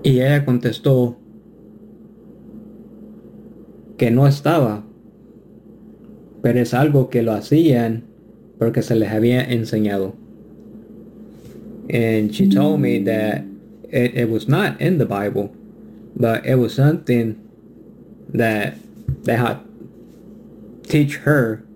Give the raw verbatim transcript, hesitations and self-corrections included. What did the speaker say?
Y ella contestó que no estaba, pero es algo que lo hacían porque se les había enseñado. And she told me that it, it was not in the Bible, but it was something that they had teach her